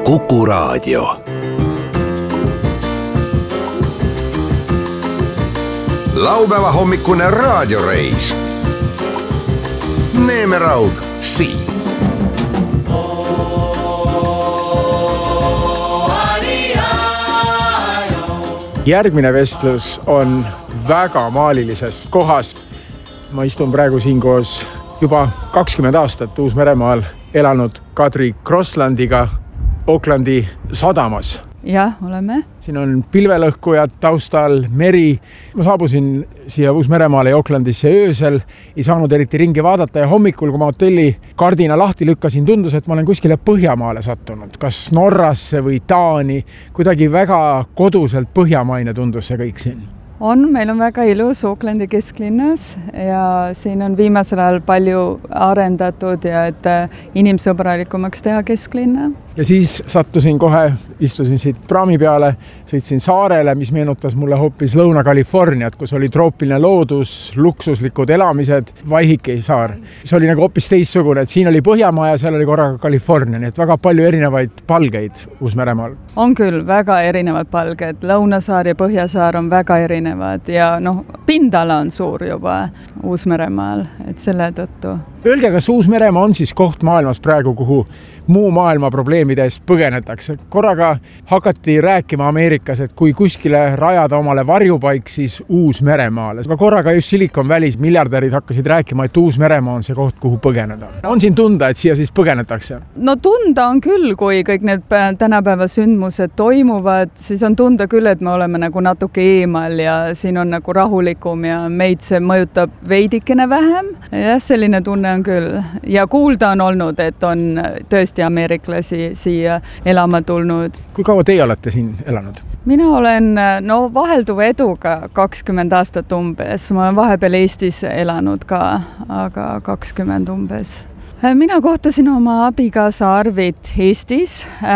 Kuku Raadio. Laupäeva hommikune raadioreis. Neeme Raud siin. Järgmine vestlus on väga maalilisest kohast. Ma istun praegu siin koos juba 20 aastat Uus-Meremaal elanud Kadri Krosslandiga Aucklandi sadamas. Jah, oleme. Siin on pilvelõhkujad taustal, meri. Ma saabusin siia Uus-Meremaale ja Aucklandisse öösel. Ei saanud eriti ringi vaadata ja hommikul, kui ma hotelli kardina lahti lükkasin, tundus, et ma olen kuskile Põhjamaale sattunud. Kas Norrasse või Taani. Kuidagi väga koduselt põhjamaine tundus see kõik siin. Meil on väga ilus Aucklandi kesklinnas ja siin on viimasel ajal palju arendatud ja et inimsõbralikumaks teha kesklinna. Ja siis sattusin kohe, istusin siit praami peale, sõitsin saarele, mis meenutas mulle hoopis Lõuna-Californiat, kus oli troopiline loodus, luksuslikud elamised, Waiheke saar. See oli nagu hoopis teistsugune, et siin oli Põhjamaa ja seal oli korraga California, nii et väga palju erinevaid palgeid Uus-Meremaal. On küll väga erinevad palged. Lõunasaar ja Põhjasaar on väga erinevad ja pindala on suur juba Uus-Meremaal, et selle tõttu. Öelge, kas Uus-Meremaa on siis koht maailmas praegu, kuhu muu maailma probleemide eest põgenetakse? Korraga hakati rääkima Ameerikas, et kui kuskile rajada omale varjupaik, siis Uus-Meremaale. Aga korraga just Silicon Valley's miljardärid hakkasid rääkima, et Uus-Meremaa on see koht, kuhu põgeneda. On siin tunda, et siia siis põgenetakse? No tunda on küll, kui kõik need tänapäeva sündmused toimuvad, siis on tunda küll, et me oleme nagu natuke eemal ja siin on nagu rahulikum ja meid see mõjutab veidikene vähem. Ja selline tunne on küll. Ja kuulda on olnud, et on tõesti ameeriklasi siia elama tulnud. Kui kaua teie olete siin elanud? Mina olen vahelduva eduga 20 aastat umbes. Ma olen vahepeal Eestis elanud ka, aga 20 umbes. Mina kohtasin oma abikaasa Arvit Eestis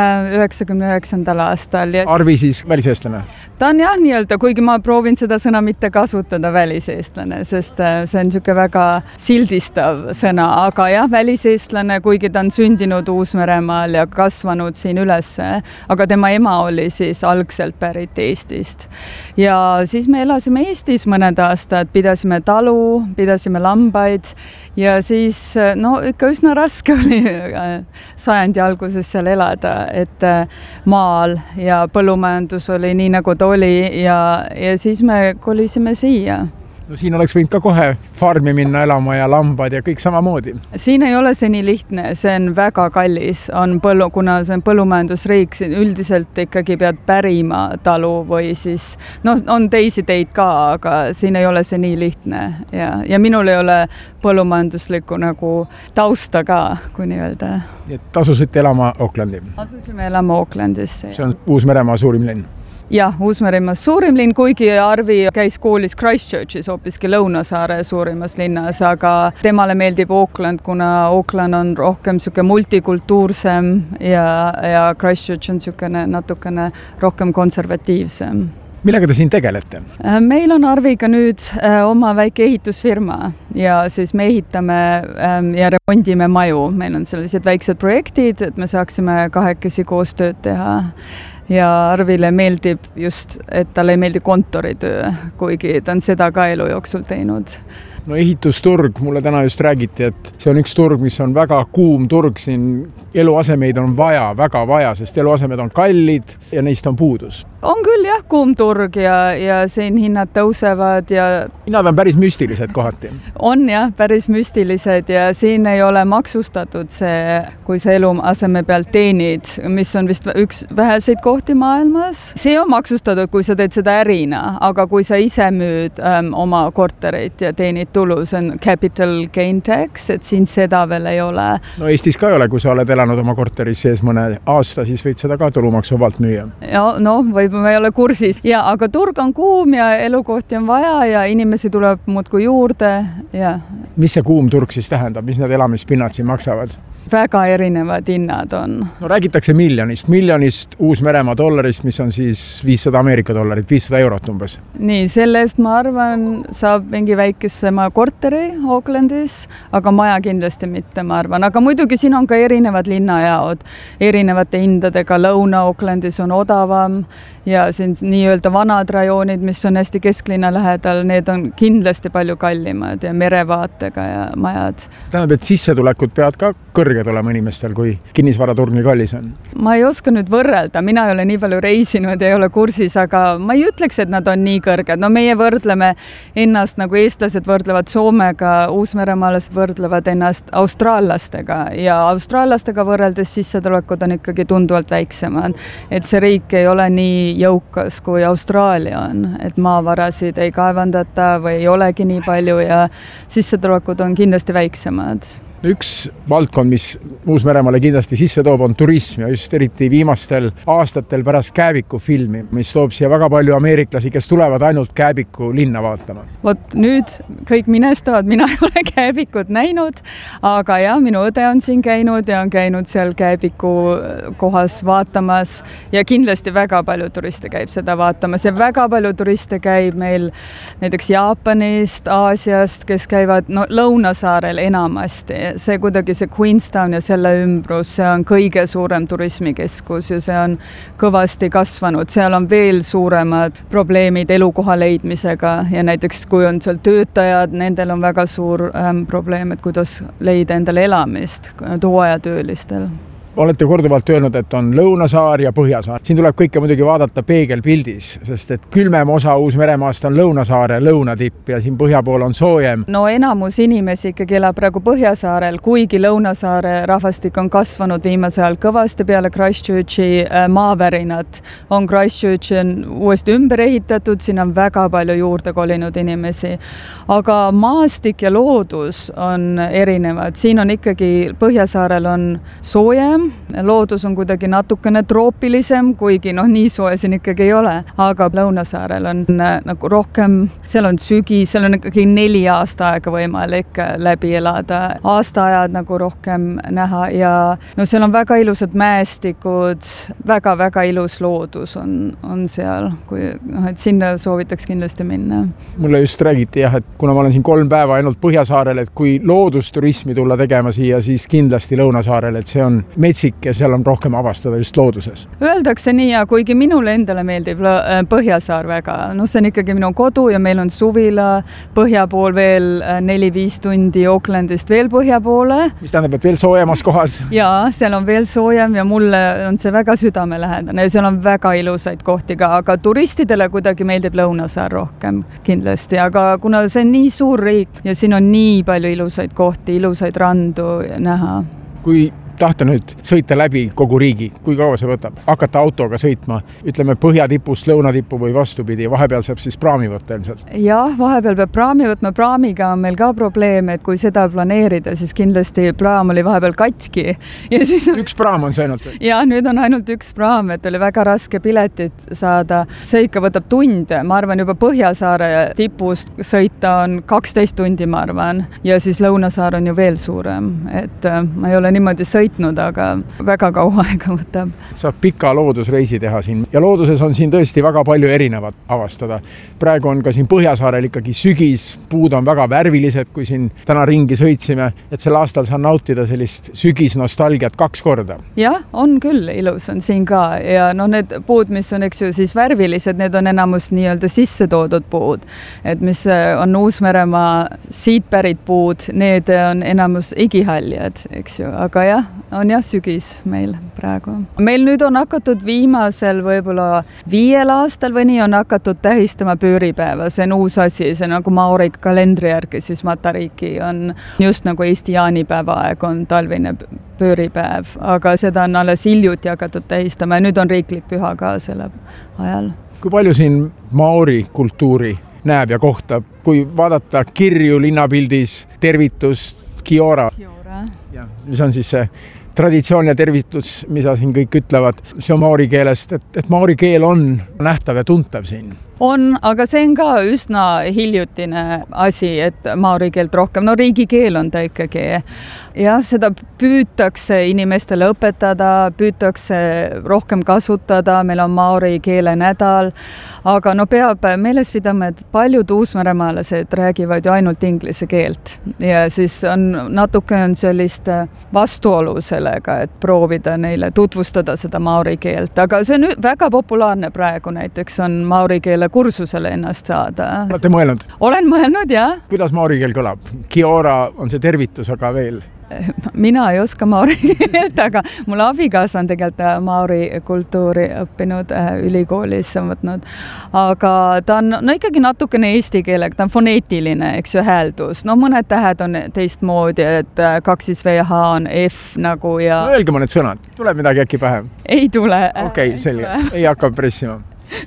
99. aastal. Arvi siis väliseestlane? Ta on jah nii-öelda, kuigi ma proovin seda sõna mitte kasutada väliseestlane, sest see on niisugune väga sildistav sõna, aga jah, väliseestlane, kuigi ta on sündinud Uus-Meremaal ja kasvanud siin ülesse, aga tema ema oli siis algselt pärit Eestist. Ja siis me elasime Eestis mõned aastad, pidasime talu, pidasime lambaid ja siis ikka üsna raske oli sajandi alguses seal elada, et maal ja põllumajandus oli nii nagu ta oli ja siis me kolisime siia. Siin oleks võinud ka kohe farmi minna elama ja lambad ja kõik samamoodi. Siin ei ole see nii lihtne, see on väga kallis, kuna see on põllumajandusriik, üldiselt ikkagi pead pärima talu või siis, on teisi teid ka, aga siin ei ole see nii lihtne ja minul ei ole põllumajanduslikku nagu tausta ka, kui nii öelda. Tasusite elama Aucklandi? Asusime elama Aucklandisse. See on Uus-Meremaa suurim linn? Jah, Uus-Meremaa suurim linn, kuigi Arvi käis koolis Christchurchis, hoopiski Lõunasaare suurimas linnas, aga temale meeldib Auckland, kuna Auckland on rohkem multikultuursem ja Christchurch on natukene rohkem konservatiivsem. Millega te siin tegelete? Meil on Arviga nüüd oma väike ehitusfirma ja siis me ehitame ja remondime maju. Meil on sellised väiksed projektid, et me saaksime kahekesi koostööd teha. Ja Arvile meeldib just, et talle ei meeldi kontoritöö, kuigi ta on seda ka elu jooksul teinud. Ehitusturg, mulle täna just räägiti, et see on üks turg, mis on väga kuum turg siin. Eluasemeid on väga vaja, sest eluasemed on kallid ja neist on puudus. On küll jah, kuum turg ja siin hinnad tõusevad ja... Hinnad on päris müstilised kohati. On jah, päris müstilised ja siin ei ole maksustatud see, kui sa eluaseme pealt teenid, mis on vist üks väheseid kohti maailmas. See on maksustatud, kui sa teed seda ärina, aga kui sa ise müüd oma korterit ja teenid tulu, see on capital gain tax, et siin seda veel ei ole. Eestis ka ei ole, kui sa oled elanud oma korteris sees mõne aasta, siis võid seda ka tulumaksuvabalt müüa. Võib-olla ei ole kursis. Aga turg on kuum ja elukohti on vaja ja inimesi tuleb muudkui juurde. Ja. Mis see kuum turg siis tähendab? Mis need elamispinnad siin maksavad? Väga erinevad hinnad on. Räägitakse miljonist Uus-Meremaa dollarist, mis on siis 500 Ameerika dollarit, 500 eurot umbes. Nii, sellest ma arvan, saab mingi väikese oma korteri Aucklandis, aga maja kindlasti mitte, ma arvan. Aga muidugi siin on ka erinevad linnajaod, erinevate hindadega. Lõuna-Aucklandis on odavam ja siin nii-öelda vanad rajoonid, mis on hästi kesklinna lähedal, need on kindlasti palju kallimad ja merevaatega ja majad. Tähendab, et sissetulekud peavad ka kõrged olema inimestel, kui kinnisvaraturg nii kallis on? Ma ei oska nüüd võrrelda, mina ei ole nii palju reisinud, ei ole kursis, aga ma ei ütleks, et nad on nii kõrged. No meie võrdleme ennast nagu eestlased võrdlevad Soomega, uusmeremaalased võrdlevad ennast austraallastega ja austraallastega võrreldes sissetulekud on ikkagi tunduvalt väiksemad. Et see riik ei ole nii jõukas kui Austraalia on, et maavarasid ei kaevandata või ei olegi nii palju ja sissetulekud on kindlasti väiksemad. Üks valdkond, mis Uus-Meremaale kindlasti sisse toob, on turism ja just eriti viimastel aastatel pärast Kääbiku filmi, mis toob siia väga palju ameeriklasi, kes tulevad ainult Kääbiku linna vaatama. Vot nüüd kõik minestavad, mina ei ole Kääbikut näinud, aga jah, minu õde on siin käinud ja on käinud seal Kääbiku kohas vaatamas ja kindlasti väga palju turiste käib seda vaatamas ja väga palju turiste käib meil näiteks Jaapanist, Aasiast, kes käivad Lõunasaarel enamasti. See kuidagi see Queenstown ja selle ümbrus, see on kõige suurem turismikeskus ja see on kõvasti kasvanud. Seal on veel suuremad probleemid elukoha leidmisega ja näiteks kui on seal töötajad, nendel on väga suur probleem, et kuidas leida endale elamist hooajatöölistel. Olete korduvalt öelnud, et on Lõunasaar ja Põhjasaar. Siin tuleb kõike muidugi vaadata peegelpildis, sest et külmem osa Uus-Meremaast on Lõunasaare lõunatipp ja siin põhja pool on soojem. No enamus inimesi ikkagi elab praegu Põhjasaarel, kuigi Lõunasaare rahvastik on kasvanud viimase ajal kõvasti peale Christchurchi maavärinat. On Christchurch on uuesti ümber ehitatud, siin on väga palju juurde kolinud inimesi. Aga maastik ja loodus on erinevad. Siin on ikkagi Põhjasaarel on soojem, loodus on kuidagi natukene troopilisem, kuigi nii soe siin ikkagi ei ole. Aga Lõunasaarel on nagu rohkem, seal on sügis, seal on ikkagi 4 aastaaega võimalik läbi elada. Aastaajad nagu rohkem näha ja seal on väga ilusad mäestikud, väga-väga ilus loodus on seal, et sinna soovitaks kindlasti minna. Mulle just räägiti et kuna ma olen siin 3 päeva ainult Põhjasaarel, et kui loodusturismi tulla tegema siia, siis kindlasti Lõunasaarel, et see on metsik ja seal on rohkem avastada just looduses. Öeldakse nii ja kuigi minule endale meeldib Põhjasaar väga. See on ikkagi minu kodu ja meil on suvila põhja pool veel 4-5 tundi Aucklandist veel põhja poole. Mis tähendab, et veel soojemas kohas? Jaa, seal on veel soojem ja mulle on see väga südamelähedane ja seal on väga ilusaid kohti ka, aga turistidele kuidagi meeldib Lõunasaar rohkem kindlasti, aga kuna see on nii suur riik ja siin on nii palju ilusaid kohti, ilusaid randu näha. Kui tahta nüüd sõita läbi kogu riigi, kui kaua see võtab? Hakata autoga sõitma, ütleme põhjatipust lõunatippu või vastupidi, vahepeal saab siis praami võtta ilmselt? Jah, vahepeal peab praami võtma, praamiga on meil ka probleem, et kui seda planeerida, siis kindlasti praam oli vahepeal katki. Ja siis... Üks praam on see ainult? Ja nüüd on ainult üks praam, et oli väga raske piletit saada. See ikka võtab tunde, ma arvan juba Põhjasaare tipust sõita on 12 tundi, ma arvan, ja siis Lõunasaar on ju veel suurem, et ma ei ole niimoodi sõitnud, aga väga kaua aega võtab. Saab pika loodusreisi teha siin ja looduses on siin tõesti väga palju erinevat avastada. Praegu on ka siin Põhjasaarel ikkagi sügis, puud on väga värvilised, kui siin täna ringi sõitsime, et sel aastal saan nautida sellist sügisnostalgiat 2 korda. Jah, on küll ilus, on siin ka ja need puud, mis on eks ju siis värvilised, need on enamus nii-öelda sisse toodud puud, et mis on Uus-Meremaa siit pärit puud, need on enamus igihaljad, eks ju, aga jah, on sügis meil praegu. Meil nüüd on hakatud viimasel võib-olla 5 aastal või nii on hakatud tähistama pööripäeva. See on uus asi, see nagu Maori kalendri järgi, siis Matariiki on just nagu Eesti jaanipäeva aeg on talvine pööripäev, aga seda on alles hiljuti hakatud tähistama ja nüüd on riiklik püha ka selle ajal. Kui palju siin Maori kultuuri näeb ja kohtab, kui vaadata kirju linnapildis, tervitust, Kiora. Ja, mis on siis see traditsioon ja tervitus, mida siin kõik ütlevad, see on maori keelest, et maori keel on nähtav ja tuntav siin. On, aga see on ka üsna hiljutine asi, et maori keelt rohkem, no riigikeel on ta ikkagi. Jah, seda püütakse inimestele õpetada, püütakse rohkem kasutada, meil on maori keele nädal, aga no peab meeles pidama, et paljud uusmeremaalased räägivad ju ainult inglise keelt ja siis on natuke on sellist vastuolu sellega, et proovida neile tutvustada seda maori keelt, aga see on väga populaarne praegu, näiteks on maori keele kursusele ennast saada. Olete mõelnud? Olen mõelnud, jah. Kuidas maori keel kõlab? Kiora on see tervitus, aga veel? Mina ei oska maori keelt, aga mul abikaasa on tegelikult maori kultuuri õppinud ülikoolis võtnud. Aga ta on ikkagi natukene eesti keelega, ta on foneetiline, eks ju, hääldus. No mõned tähed on teistmoodi, et 2VH on F nagu ja... No öelge mõned sõnad, tuleb midagi äkki pähe? Ei tule. Okei, selge, ei hakka pressima.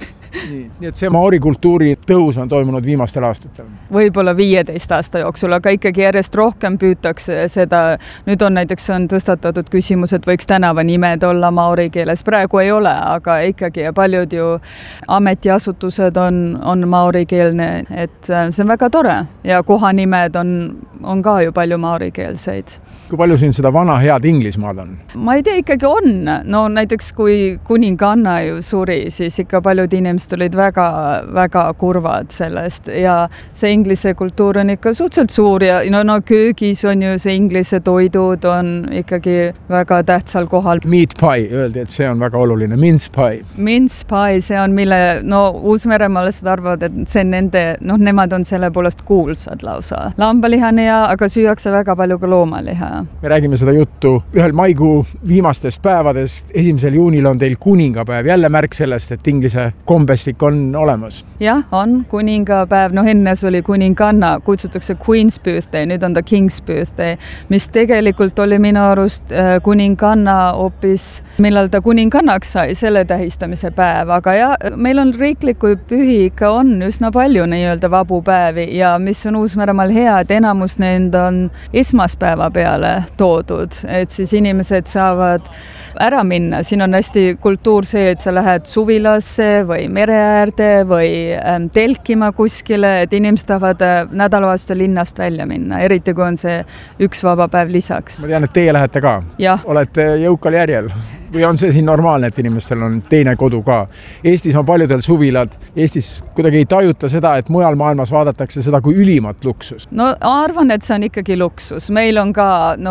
Nii et see maori kultuuri tõus on toimunud viimastel aastatel? Võib-olla 15 aasta jooksul, aga ikkagi järjest rohkem püütakse seda. Nüüd on näiteks on tõstatatud küsimus, et võiks tänavanimed olla maori keeles. Praegu ei ole, aga ikkagi paljud ju ametiasutused on maori keelne, et see on väga tore. Ja kohanimed on ka ju palju maori keelseid. Kui palju siin seda vana head Inglismaad on? Ma ei tea, ikkagi on. No näiteks kui kuninganna ju suri, siis ikka paljud inimesed olid väga, väga kurvad sellest ja see inglise kultuur on ikka suhteliselt suur ja no köögis on ju see inglise toidud on ikkagi väga tähtsal kohal. Meat pie, öeldi, et see on väga oluline. Mince pie. Mince pie, see on mille, uusmeremaalased arvavad, et see on nende, nemad on selle poolest kuulsad lausa. Lambalihane ja, aga süüakse väga palju ka loomaliha. Me räägime seda juttu ühel maikuu viimastest päevadest. 1. juunil on teil kuningapäev. Jälle märk sellest, et inglise kombestik on olemas. Jah, on kuningapäev. Ennes oli kuninganna, kutsutakse Queen's birthday, nüüd on ta King's birthday, mis tegelikult oli minu arust kuninganna hoopis, millal ta kuningannaks sai, selle tähistamise päev. Aga meil on riikliku pühi ikka on üsna palju nii-öelda vabu päevi ja mis on Uus-Meremaal hea, et enamus need on esmaspäeva peale toodud, et siis inimesed saavad ära minna. Siin on hästi kultuur see, et sa lähed suvilasse või mereäärde või telkima kuskile, et inimesed tahavad nädalavahetusel linnast välja minna, eriti kui on see üks vaba päev lisaks. Ma tean, et teie lähete ka. Ja. Olete jõukal järjel? Või on see siin normaalne, et inimestel on teine kodu ka? Eestis on paljudel suvilad. Eestis kuidagi ei tajuta seda, et mujal maailmas vaadatakse seda kui ülimat luksus. No arvan, et see on ikkagi luksus. Meil on ka,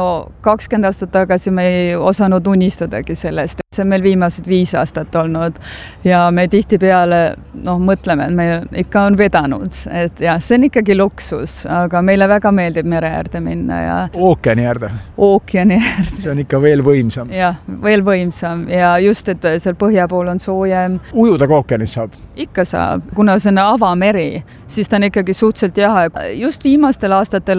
20 aastat tagasi me ei osanud unistadagi sellest. See on meil viimased 5 aastat olnud ja me tihtipeale mõtleme, et meil ikka on vedanud. Et jah, see on ikkagi luksus, aga meile väga meeldib mereäärde minna. Ja... Ookeani äärde. Ookeani äärde. See on ikka veel võimsam. Jah, veel võimsam ja just, et seal põhja pool on soojem. Ujuda ka ookeanis saab? Ikka saab, kuna see on avameri, siis ta on ikkagi suhteliselt jahe. Just viimastel aastatel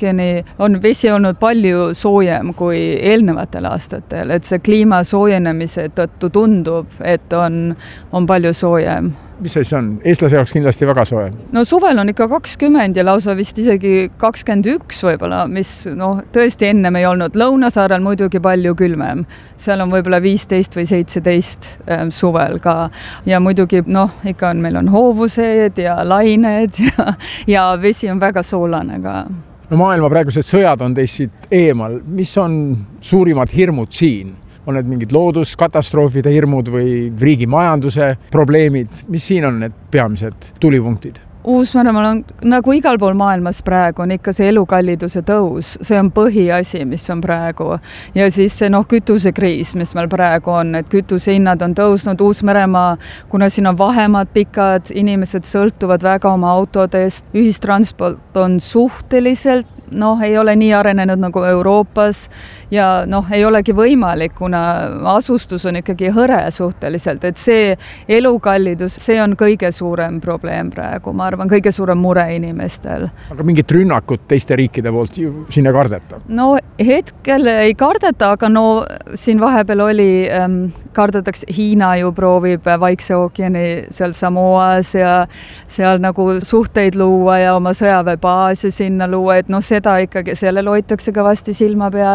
on vesi olnud palju soojem kui eelnevatel aastatel, et see kliima soojenemise tõttu tundub, et on palju soojem. Mis see on? Eestlase jaoks kindlasti väga soe. No suvel on ikka 20 ja lausa vist isegi 21 võib-olla, mis tõesti ennem ei olnud. Lõunasaarel muidugi palju külmem. Seal on võib-olla 15 või 17 suvel ka. Ja muidugi, ikka meil on hoovused ja lained ja vesi on väga soolane ka. Maailma praegused sõjad on teist siit eemal. Mis on suurimad hirmud siin? On need mingid looduskatastroofide hirmud või riigi majanduse probleemid? Mis siin on need peamised tulipunktid? Uus-Meremaal on nagu igal pool maailmas praegu on ikka see elukalliduse tõus. See on põhiasi, mis on praegu. Ja siis see kütusekriis, mis meil praegu on, et kütusehinnad on tõusnud. Uus-Meremaa, kuna siin on vahemad pikad, inimesed sõltuvad väga oma autodest. Ühistransport on suhteliselt ei ole nii arenenud nagu Euroopas ja ei olegi võimalik, kuna asustus on ikkagi hõre suhteliselt, et see elukallidus, see on kõige suurem probleem praegu, ma arvan, kõige suurem mure inimestel. Aga mingit rünnakut teiste riikide poolt sinna kardeta? Hetkel ei kardeta, aga siin vahepeal oli, kardetakse, Hiina ju proovib Vaikse ookeani seal Samoas ja seal nagu suhteid luua ja oma sõjaväebaasi sinna luua, et seda ikkagi, sellel hoitakse kõvasti silma peal. See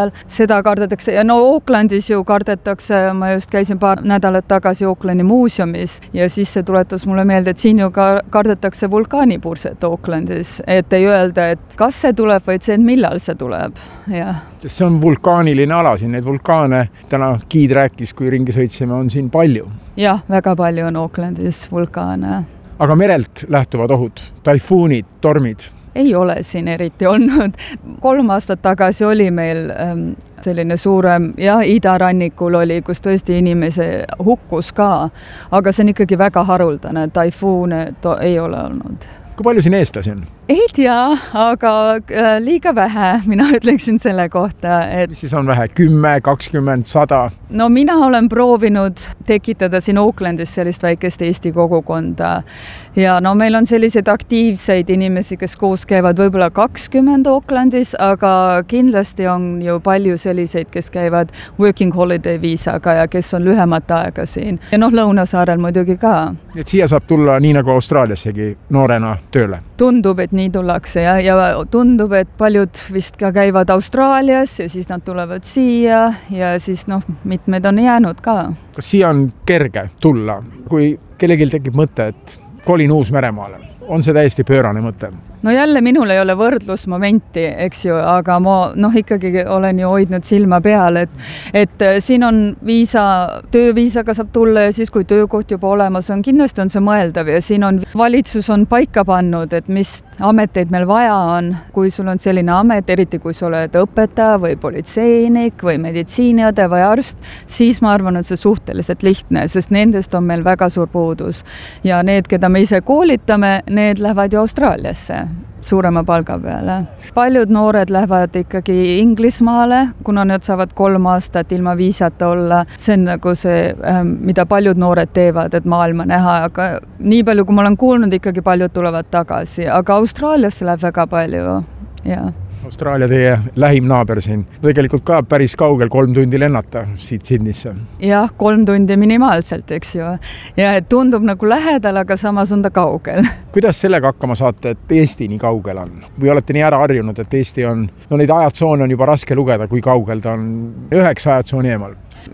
seda kardetakse ja no Aucklandis ju kardetakse, ma just käisin paar nädalat tagasi Aucklandi muuseumis ja siis see tuletas mulle meelde, et siin ju kardetakse vulkaanipurset Aucklandis, et ei öelda, et kas see tuleb, vaid see, et millal see tuleb. Ja. See on vulkaaniline ala siin, neid vulkaane, täna Giid rääkis, kui ringi sõitsime, on siin palju. Jah, väga palju on Aucklandis vulkaane. Aga merelt lähtuvad ohud, taifuunid, tormid? Ei ole siin eriti olnud. 3 aastat tagasi oli meil selline suurem, ja idarannikul oli, kus tõesti inimese hukkus ka, aga see on ikkagi väga haruldane, taifuune ei ole olnud. Kui palju siin eestlasi on? Ei tea, aga liiga vähe, mina ütleksin selle kohta. Et... Mis siis on vähe? 10, 20, 100? No mina olen proovinud tekitada siin Aucklandis sellist väikest Eesti kogukonda. Ja no meil on selliseid aktiivseid inimesi, kes koos käivad võib-olla 20 Aucklandis, aga kindlasti on ju palju selliseid, kes käivad working holiday viisaga ja kes on lühemat aega siin. Ja noh, Lõunasaarel muidugi ka. Et siia saab tulla nii nagu Austraaliassegi noorena tööle? Tundub, et nii tullakse ja tundub, et paljud vist ka käivad Austraalias ja siis nad tulevad siia ja siis noh, mitmed on jäänud ka. Kas siia on kerge tulla, kui kellelgi tekib mõte, et kolin Uus-Meremaale? On see täiesti pöörane mõte? No jälle minul ei ole võrdlusmomenti, eks ju, aga ma ikkagi olen ju hoidnud silma peal, et siin on viisa, tööviisaga saab tulla ja siis, kui töökoht juba olemas on, kindlasti on see mõeldav ja siin on valitsus on paika pannud, et mis ameteid meil vaja on, kui sul on selline amet, eriti kui sa oled õpetaja või politseinik või meditsiiniõde või arst, siis ma arvan, et see suhteliselt lihtne, sest nendest on meil väga suur puudus ja need, keda me ise koolitame, need lähevad ju Austraaliasse suurema palga peale. Paljud noored lähevad ikkagi Inglismaale, kuna nad saavad 3 aastat ilma viisata olla. See on nagu see, mida paljud noored teevad, et maailma näha, aga nii palju, kui ma olen kuulnud, ikkagi paljud tulevad tagasi, aga Austraaliasse läheb väga palju, jah. Austraalia teie lähim naaber siin. Tegelikult ka päris kaugel 3 tundi lennata siit Sydneysse. Jah, 3 tundi minimaalselt, eks ju. Ja tundub nagu lähedal, aga samas on ta kaugel. Kuidas sellega hakkama saate, et Eesti nii kaugel on? Või olete nii ära harjunud, et Eesti on, no neid ajatsoone on juba raske lugeda, kui kaugel ta on 9 ajatsooni eemal?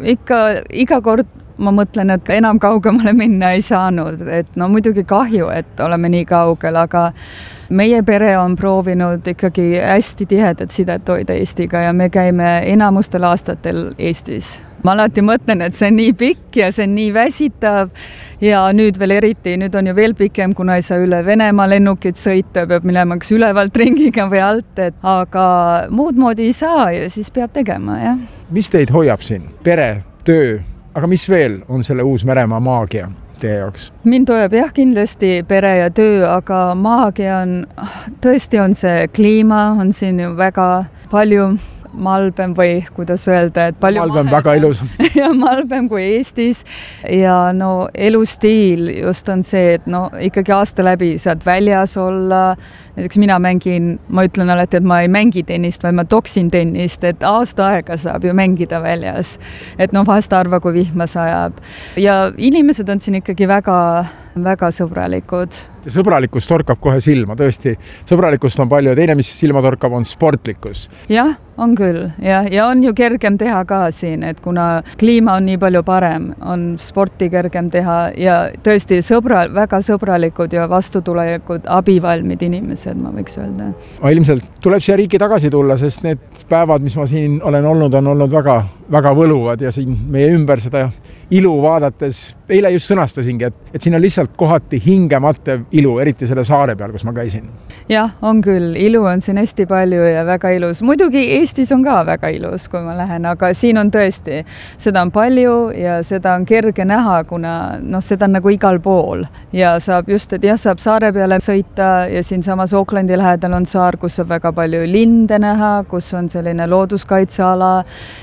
Iga kord ma mõtlen, et enam kaugemale minna ei saanud, et no muidugi kahju, et oleme nii kaugel, aga meie pere on proovinud ikkagi hästi tihedat sidet hoida Eestiga ja me käime enamustel aastatel Eestis. Ma alati mõtlen, et see on nii pikk ja see on nii väsitav ja nüüd veel eriti, nüüd on ju veel pikem, kuna ei saa üle Venemaa lennukit sõita, peab minema kas ülevalt ringiga või alt, aga muud moodi ei saa ja siis peab tegema, jah. Mis teid hoiab siin? Pere, töö, aga mis veel on selle Uus-Meremaa maagia teie jaoks? Mind hoiab jah kindlasti pere ja töö, aga maagia on, tõesti on see kliima, on siin ju väga palju malbem või kuidas öelda, et palju malbem väga ilus. Ja malbem kui Eestis ja no elustiil just on see, et no ikkagi aasta läbi saad väljas olla. Näiteks mina ma ütlen alati, et ma ei mängi tennist, vaid ma toksin tennist, et aasta aega saab ju mängida väljas. Et no vahest arva, kui vihma sajab. Ja inimesed on siin ikkagi väga sõbralikud. Ja sõbralikkus torkab kohe silma, tõesti. Sõbralikust on palju ja teine, mis silma torkab, on sportlikkus. Jah, on küll. Ja on ju kergem teha ka siin, et kuna kliima on nii palju parem, on sporti kergem teha ja tõesti väga sõbralikud ja vastutulelikud abivalmid inimesed, ma võiks öelda. Ilmselt tuleb siia riiki tagasi tulla, sest need päevad, mis ma siin olen olnud, on olnud väga võluvad ja siin meie ümber seda ilu vaadates, eile just sõnastasingi, et siin on lihtsalt kohati hingematev ilu, eriti selle saare peal, kus ma käisin. Jah, on küll. Ilu on siin hästi palju ja väga ilus. Muidugi Eestis on ka väga ilus, kui ma lähen, aga siin on tõesti, seda on palju ja seda on kerge näha, kuna seda on nagu igal pool. Ja saab just, et saab saare peale sõita ja siin samas Aucklandi lähedal on saar, kus saab väga palju linde näha, kus on selline looduskaitseala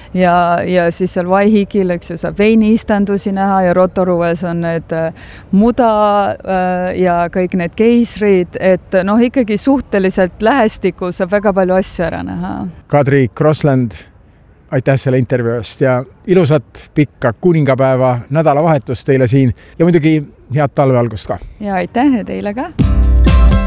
ja siis seal Waihikil, eks ju, saab veiniistandusi näha ja Rotorues on need muda ja kõik need keisrid, et ikkagi suhteliselt lähestikku saab väga palju asju ära näha. Kadri Krossland, aitäh selle intervjuu eest ja ilusat pikka kuningapäeva nädalavahetust teile siin ja muidugi head talve algust ka. Ja aitäh ja teile ka.